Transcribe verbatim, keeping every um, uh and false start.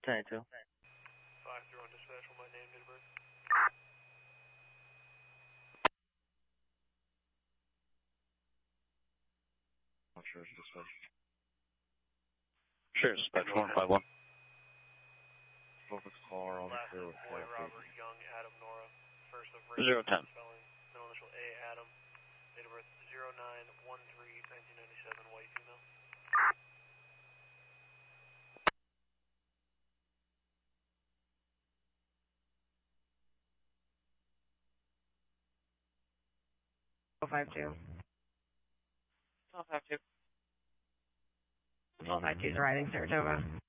ten two. five zero one dispatch, what my name, date of birth? I'm sure it's dispatch. Sure, dispatch one five one. Focus car on the Last clear of with boy, five Robert, eight. Young, Adam, Nora. First of Zero ten. spelling, middle initial A, Adam. Date of birth zero nine one three nineteen ninety-seven, white female. oh five two. Oh, five two. oh five two is arriving, Saratoga.